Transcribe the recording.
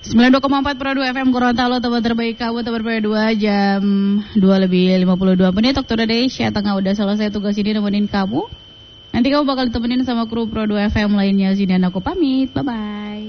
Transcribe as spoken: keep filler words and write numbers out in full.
sembilan puluh dua koma empat Pro dua F M Gorontalo, teman terbaik kamu, teman Pro dua, jam dua lebih lima puluh dua menit. Dokter Desya tengah udah selesai tugas ini nemenin kamu. Nanti kamu bakal ditemenin sama kru Pro dua F M lainnya. Sini aku pamit, bye-bye.